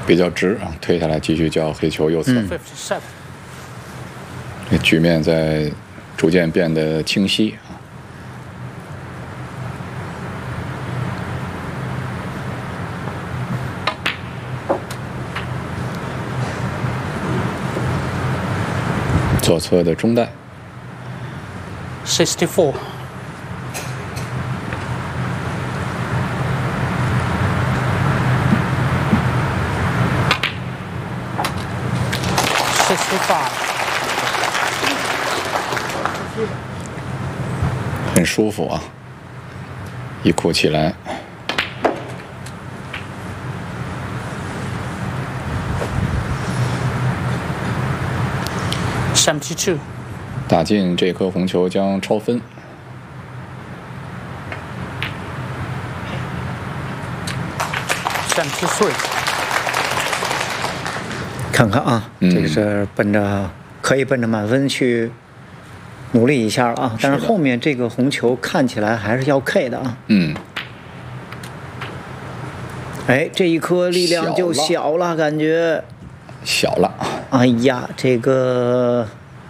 比较直啊，推下来继续叫黑球右侧。 57。 这局面在逐渐变得清晰啊。左侧的中带。 64。 很舒服啊，一哭起来。 72。 打进这颗红球将超分。 73。 看看啊，这个是可以奔着满分去努力一下了啊！但是后面这个红球看起来还是要 K 的啊。哎，这一颗力量就小了，感觉小了。 哎呀，这个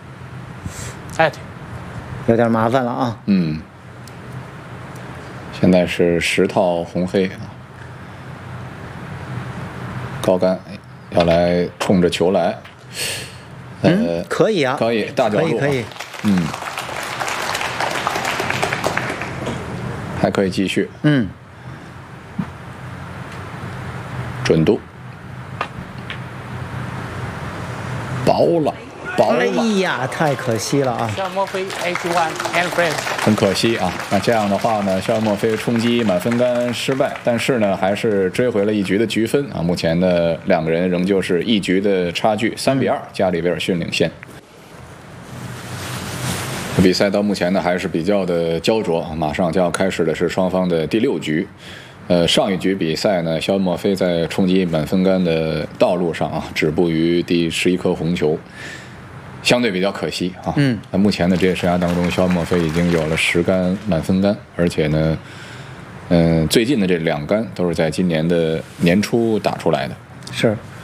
有点麻烦了啊。 现在是10套红黑啊，高杆要来冲着球来。 可以啊， 可以大角度， 可以， 还可以继续，准度，薄了， 哎呀，太可惜了啊！ 肖尔莫菲81 and friends， 很可惜啊。那这样的话呢，肖尔莫菲冲击满分杆失败，但是呢，还是追回了一局的局分啊。目前的两个人仍旧是一局的差距，3-2，加里维尔逊领先。比赛到目前呢还是比较的焦灼，马上就要开始的是双方的第6局。上一局比赛呢，肖尔莫菲在冲击满分杆的道路上啊，止步于第11颗红球，相对比较可惜啊。那目前的职业生涯当中，肖尔莫菲已经有了10杆满分杆，而且呢，最近的这2杆都是在今年的年初打出来的。 是。